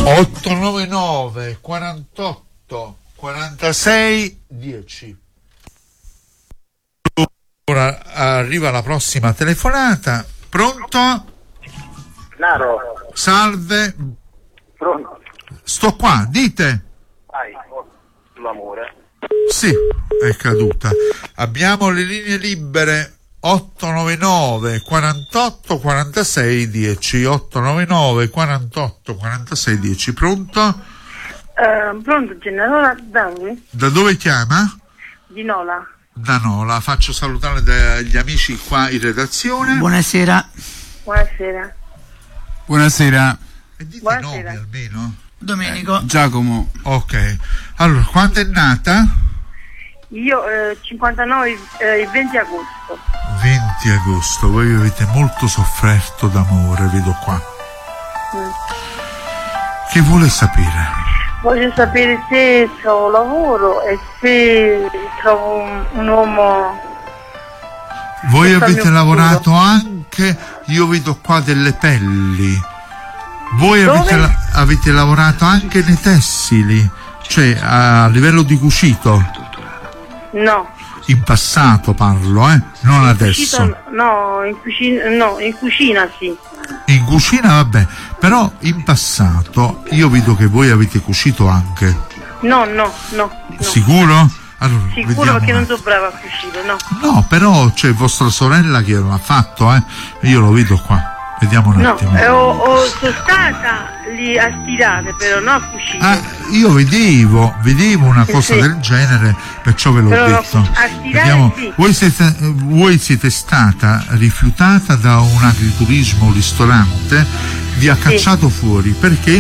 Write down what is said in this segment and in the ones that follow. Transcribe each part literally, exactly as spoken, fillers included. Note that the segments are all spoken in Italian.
otto nove nove quarantotto quarantasei dieci. Ora arriva la prossima telefonata. Pronto? Naro. Salve. Pronto? Sto qua, dite. Vai, l'amore. Sì, è caduta. Abbiamo le linee libere. otto nove nove quarantotto quarantasei dieci. otto nove nove quarantotto quarantasei dieci. Pronto? Uh, pronto, Generola Davi? Da dove chiama? Di Nola. Da Nola. Faccio salutare dagli amici qua in redazione. Buonasera. Buonasera. Buonasera. E dite Buonasera. nomi almeno. Domenico. Eh, Giacomo. Ok. Allora, quando è nata? Io eh, cinquantanove eh, il venti agosto. venti agosto. Voi avete molto sofferto d'amore, vedo qua. Mm. Che vuole sapere? Voglio sapere se trovo lavoro e se trovo un, un uomo. Voi Questo è il avete mio lavorato futuro. anche, io vedo qua delle pelli. Voi Dove? avete, la- avete lavorato anche nei tessili, cioè a livello di cucito. No. In passato parlo, eh? Non adesso. Cucito, no, in cucina, no, in cucina sì. In cucina vabbè, però in passato io vedo che voi avete cucito anche. No, no, no. no. Sicuro? Allora, Sicuro vediamo perché un non attimo. sono brava a cucire, no. No, però c'è vostra sorella che l'ha fatto, eh? Io lo vedo qua. Vediamo un No, attimo. eh, ho, ho, sono stata lì a stirare, però non a cucire. Ah, io vedevo, vedevo una cosa Sì. del genere, perciò ve l'ho Però no, detto. a stirare Vediamo, sì. voi, siete, voi siete stata rifiutata da un agriturismo ristorante, vi ha Sì. cacciato fuori, perché?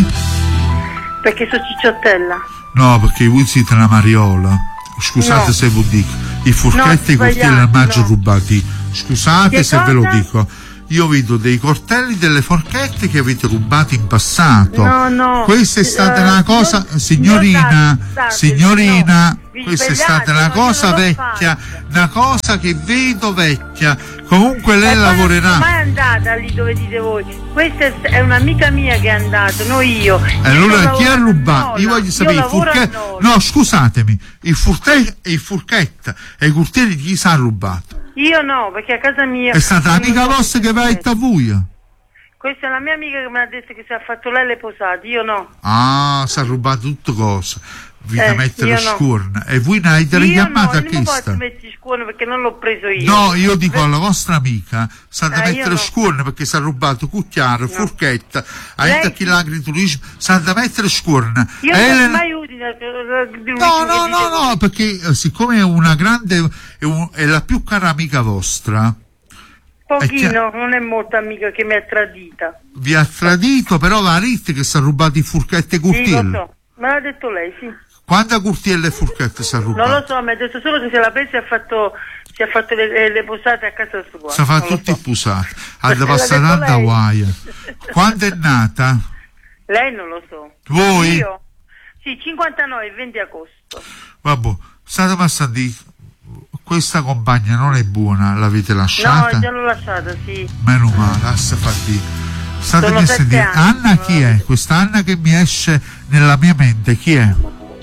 Perché sono cicciottella. No, perché voi siete una mariola. Scusate No. se vi dico, i forchetti e i No, coltelli al sbagliato, maggio no. rubati. Scusate Che se ve lo cosa? dico. Io vedo dei coltelli, delle forchette che avete rubato in passato. No, no. Questa è stata Eh, una cosa, non- signorina, non state, signorina, no. Vi questa è svegliate, stata una ma io cosa non l'ho vecchia, fatta. una cosa che vedo vecchia. Comunque lei E poi non sono lavorerà. mai andata lì dove dite voi. Questa è, è un'amica mia che è andata, non io. Io Allora sto chi ha lavorando a rubato? Nola. Io voglio sapere il lavoro a furchetto. Nola. No, scusatemi, il furchetto il furchetto e i coltelli di chi si ha rubato? Io no, perché a casa mia. È stata io amica non so vostra che va che a Tavuia? Questa è la mia amica che mi ha detto che si è fatto lei le posate, io no. Ah, si è rubato tutto cosa. Vi Eh, mettere io le no. scorne. E voi ne avete Io no, richiamata a non mi posso questa? mettere scuola perché non l'ho preso io. No, io dico alla vostra amica, sa da Eh, io mettere no. scorne perché si è rubato cucchiaro, forchetta, a Lei- entra chi l'agriturismo, sa da mettere scorne. Io non Elena- sono mai utile. No, no, no, no, perché eh, siccome è una grande, è, un- è la più cara amica vostra, Pochino, non è molto amica che mi ha tradita. vi ha tradito, però va a ritte che si è rubato i furchetti e Sì, lo curtielli. so. Me l'ha detto lei, sì. Quante curtielle e furchette si è Non rubato? lo so, mi ha detto solo che se l'ha presa e ha fatto, si è fatto le, le posate a casa sua. Si fa Non lo tutti so. i pusati. Ha da L'ha passare detto tanta lei. guaia. Quando è nata? Lei non lo so. Voi? Io? Sì, cinquantanove, venti agosto. Vabbè, state passando di... Questa compagna non è buona, l'avete No, lasciata? già l'ho lasciata, sì. Meno male, assa fa di... State Sono che sette sentire. anni, Anna chi è? Questa Anna che mi esce nella mia mente, chi è?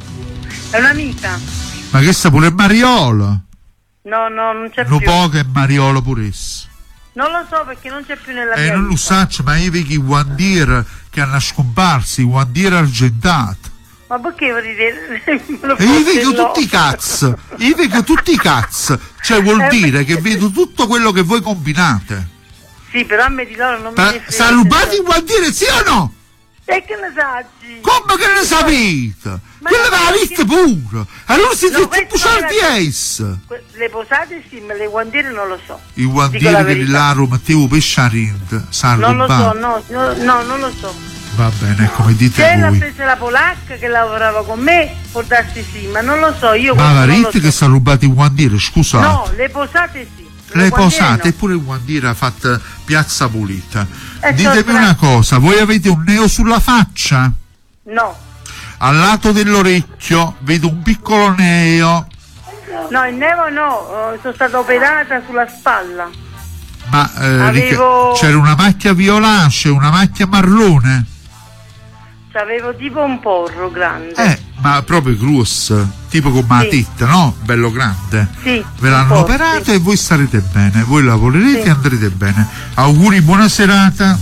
È un'amica. Ma che sta pure Mariolo? No, no, non c'è Non più. può che è Mariolo pure esso. Non lo so perché non c'è più nella E mia non lo vita. so, ma io vedo i guandier che hanno scomparsi, i guandier argentati. Ma perché vuol dire? Me lo E io fosse vedo no. tutti i cazzo, io vedo tutti i cazzo, cioè vuol Eh, dire perché- che vedo tutto quello che voi combinate. Sì, però a me di loro non mi Ma frega. sta rubati i guandieri, sì o no? E che ne saggi? Come che ne sapete? Ma Quella no, va la perché- lista pure. Allora siete No, tutti questo non puciati era- esse. Que- Le posate sì, ma le guandiere non lo so. I Dico la guandieri che verità. là mettevo pesce a rind, sa Non lo so, rubato. no, no, no, non lo so. Va bene, come dite Se l'ha voi. presa la polacca che lavorava con me, può darsi sì, ma non lo so, io Ma questo va non lo rite so. che sta rubati i guandieri, scusate. No, le posate sì. Le guandiere posate, no. eppure il guandiere ha fatto piazza pulita. Eh, Ditemi sono una tra- cosa, voi avete un neo sulla faccia? No, Al lato dell'orecchio vedo un piccolo neo, no, il nevo no, eh, sono stata operata sulla spalla. ma eh, Avevo- ric- c'era una macchia violacea, una macchia marrone. C'avevo tipo un porro grande. Eh, ma proprio grosso, tipo come la Sì. tetta, no? Bello grande. Sì, Ve un l'hanno po', operato sì. e voi starete bene, voi lavorerete Sì. e andrete bene. Auguri, buona serata.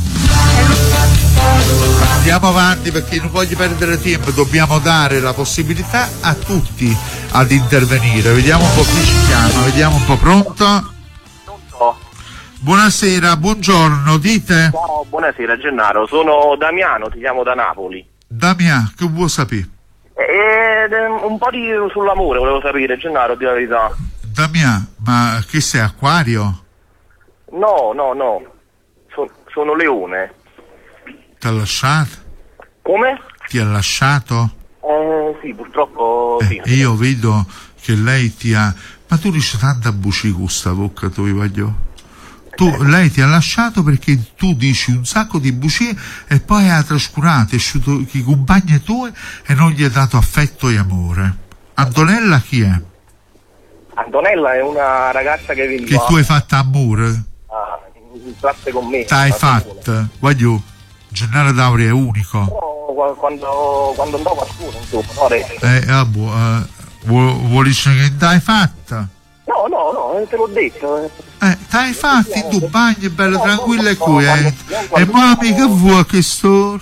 Andiamo avanti perché non voglio perdere tempo, dobbiamo dare la possibilità a tutti ad intervenire. Vediamo un po' chi ci chiama, vediamo un po'. Pronto? Buonasera, buongiorno, dite? Ciao, buonasera Gennaro, sono Damiano, ti chiamo da Napoli. Damia, che vuoi sapere? Ed, eh, un po' di sull'amore volevo sapere, Gennaro, di la verità. Damia, ma che sei, acquario? No, no, no, So- sono leone. Ti ha lasciato? Come? Ti ha lasciato? Eh, sì, purtroppo Eh, sì. e io vedo che lei ti ha... Ma tu dici tanta buci con sta bocca, tu voglio. Tu, lei ti ha lasciato perché tu dici un sacco di bugie e poi ha trascurato, è uscito i compagni tuoi e non gli ha dato affetto e amore. Antonella chi è? Antonella è una ragazza che veniva Che tu hai fatto amore? ah, in classe con me. T'hai a scuola. fatto? Voglio, Gennaro D'Auria è unico. No, qua- quando, quando andavo a scuola, insomma, no, adesso. Eh, vabbè, eh, vuoi, vuoi dire che t'hai fatta? No, no, no, te l'ho detto. eh. Eh, t'hai fatto in due bagni, bello No, tranquillo e no, qui, no, eh. no, E no, mami no. che vuoi che sto?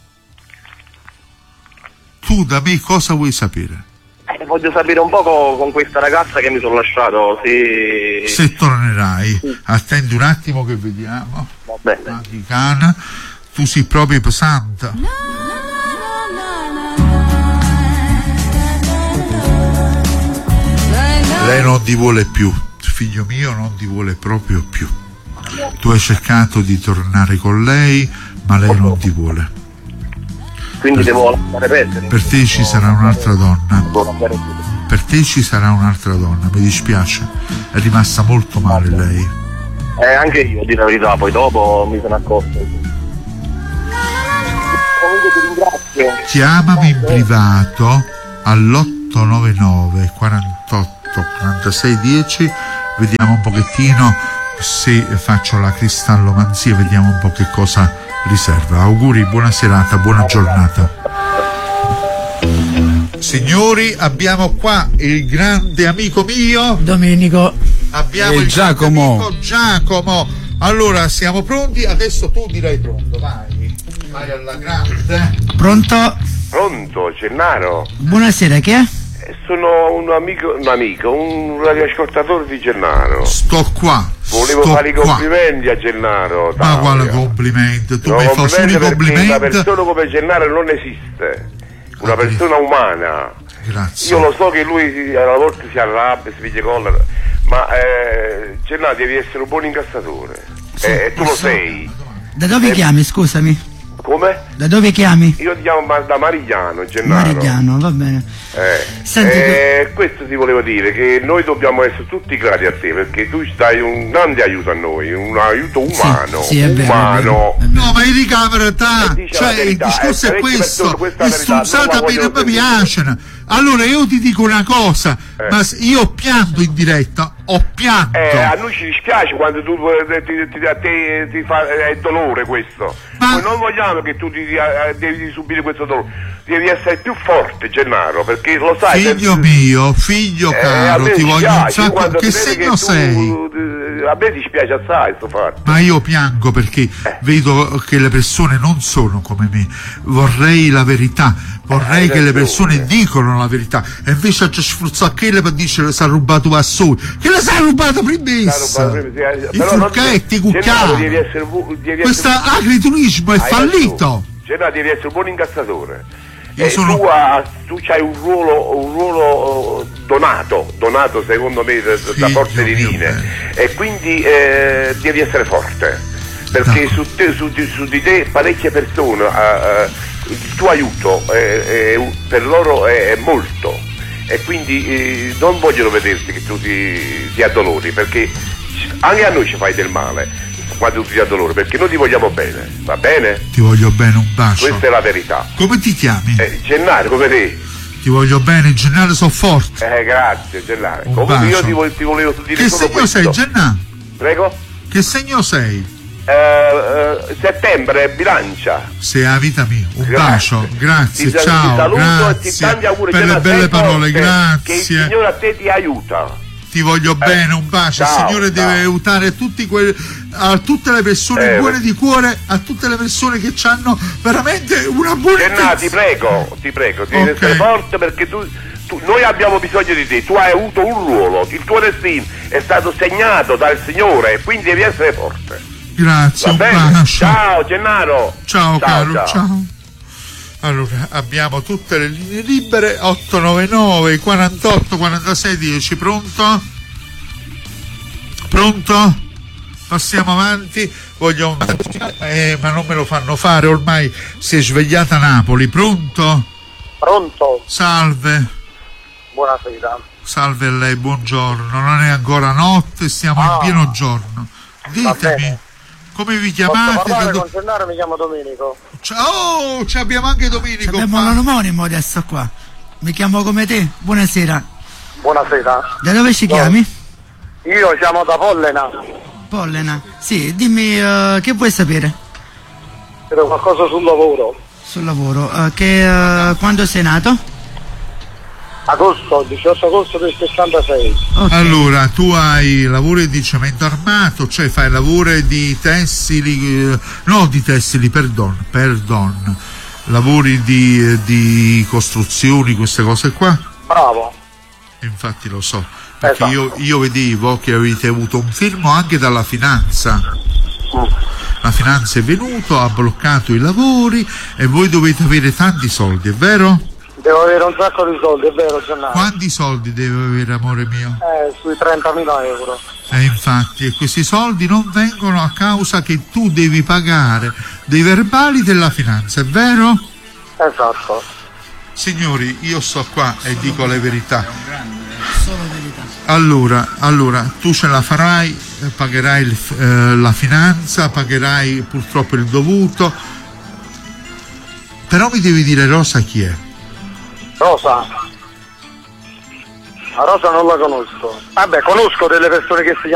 Tu da me cosa vuoi sapere? Eh, voglio sapere un po' co- con questa ragazza che mi sono lasciato, se... Se tornerai, attendi un attimo che vediamo. Vabbè. Ah, di cane, tu sei proprio pesante. Lei non ti vuole più, figlio mio, non ti vuole proprio più. Tu hai cercato di tornare con lei, ma lei non ti vuole. Quindi devo lasciare perdere. Per te ci sarà un'altra donna. Devo lasciare perdere. Per te ci sarà un'altra donna, mi dispiace. È rimasta molto male lei. Eh, anche io, a dire la verità, poi dopo mi sono accorto. Comunque ti ringrazio. Chiamami in privato all'otto nove nove quarantotto quarantasei dieci, vediamo un pochettino se faccio la cristallomanzia, vediamo un po' che cosa riserva. Auguri, buona serata, buona giornata. Signori, abbiamo qua il grande amico mio Domenico. abbiamo E il Giacomo. grande amico Giacomo. Allora siamo pronti, adesso tu dirai pronto, vai vai alla grande. Pronto? Pronto, Gennaro? Buonasera, chi è? Eh, Sono un amico, un amico, un radioascoltatore di Gennaro. Sto qua. Volevo sto fare i qua. complimenti a Gennaro. Ma Tauria. quale complimento? Tu No, mi fai solo i complimenti perché complimenti? una persona come Gennaro non esiste. Una Ah, persona umana. Grazie. Io lo so che lui si- a volte si arrabbia, si piglia collera, ma eh, Gennaro devi essere un buon incassatore. Eh, e tu lo sei. Da dove Eh, chiami, scusami? Come? Da dove chiami? Io ti chiamo ma- da Marigliano, Gennaro. Marigliano, va bene. Eh, Senti, eh, questo ti volevo dire, che noi dobbiamo essere tutti grati a te, perché tu stai un grande aiuto a noi, un aiuto umano, sì, è vero, è umano. vero, è vero. No, ma in ricamera ta, Eh, dice la cioè il verità, discorso eh, è parecchie questo, persone, questa è il la verità, stronzata non la a me non voglio mi sentire. piacciono. Allora io ti dico una cosa, Eh. ma s- io pianto in diretta, ho pianto. Eh, a noi ci dispiace quando tu eh, ti, ti, a te ti fa eh, è dolore questo. Ma- Noi non vogliamo che tu ti, eh, devi subire questo dolore. Devi essere più forte, Gennaro, perché lo sai. Figlio per- mio, figlio eh, a caro, me ti voglio un dispiace, sacco. quando Che si vede segno tu, sei? eh, A me dispiace assai sto fatto. Ma io piango perché vedo che le persone non sono come me. Vorrei la verità, vorrei Hai che le ragione. persone dicono la verità. E invece ci sfruzza quelle per dire che si è rubato vassoi. Che le si è rubato primessa? Caro padre, I però non- furchetti, i Gennaro, cucchiai. devi essere, bu- devi Questo essere- agriturismo è hai fallito. ragione. Gennaro, devi essere un buon incassatore. Io E sono- tu, ha- tu hai un ruolo, un ruolo donato, donato secondo me da, da Figlio forze mio divine. bello. E quindi eh, devi essere forte. Perché D'accordo. su, te, su, di- su di te parecchie persone, eh, eh, il tuo aiuto eh, eh, per loro è, è molto. E quindi eh, non vogliono vederti che tu ti, ti addolori, perché anche a noi ci fai del male quando tu ti addolori, perché noi ti vogliamo bene, va bene? Ti voglio bene, un bacio. Questa è la verità. Come ti chiami? Eh, Gennaro, come te? Ti voglio bene, Gennaro, so forte. Eh, grazie Un Gennaro. Comunque bacio. io ti, vo- ti volevo dire Che solo segno sei, questo. Gennaro? Prego? Che segno sei? eh, eh, settembre bilancia. Sei a vita mia, un Grazie. bacio, grazie, Ti, ciao, ti saluto grazie e ti tanti auguri per le belle parole, che il grazie. Signore a te ti aiuta. Ti voglio bene, un bacio. ciao, Il Signore ciao. deve aiutare tutti que- a tutte le persone Eh, buone di cuore, a tutte le persone che hanno veramente una buona Gennà, ti intenzione. prego, ti prego, devi Ok. essere forte perché tu, tu- noi abbiamo bisogno di te, tu hai avuto un ruolo, il tuo destino è stato segnato dal Signore, quindi devi essere forte. Grazie, Va un bene? bacio. Ciao Gennaro. Ciao, caro, ciao. ciao. Allora, abbiamo tutte le linee libere, otto nove nove quarantotto quarantasei dieci, pronto? Pronto? Passiamo avanti, voglio eh, ma non me lo fanno fare, ormai si è svegliata Napoli, pronto? Pronto? Salve, Buonasera. salve a lei, buongiorno, non è ancora notte, siamo Ah. in pieno giorno. Ditemi, bene. come vi Posso chiamate? parlare Da do- con Gennaro? Mi chiamo Domenico. Ciao, ci abbiamo anche Domenico Abbiamo qua. un omonimo adesso qua. Mi chiamo come te. Buonasera. Buonasera. Da dove ci No. chiami? Io chiamo da Pollena. Pollena. Sì, dimmi eh, che vuoi sapere Vedo qualcosa sul lavoro. sul lavoro. Eh, che, eh, quando sei nato? Agosto, diciotto agosto del sessantasei. Ok. Allora, tu hai lavori di cemento armato, cioè fai lavori di tessili, eh, no di tessili, perdon, perdon, lavori di, di costruzioni, queste cose qua? Bravo. Infatti lo so, perché Esatto. io, io vedevo che avete avuto un fermo anche dalla finanza. La finanza è venuto, ha bloccato i lavori e voi dovete avere tanti soldi, è vero? Devo avere un sacco di soldi, è vero Gennaro? Quanti soldi devo avere, amore mio? Eh, sui trentamila euro. E infatti, e questi soldi non vengono a causa che tu devi pagare dei verbali della finanza, è vero? Esatto. Signori, io sto qua e dico la verità. Solo verità. Allora, allora tu ce la farai, eh, pagherai il, eh, la finanza, pagherai purtroppo il dovuto, però mi devi dire Rosa chi è? Rosa. La Rosa non la conosco. Vabbè, conosco delle persone che si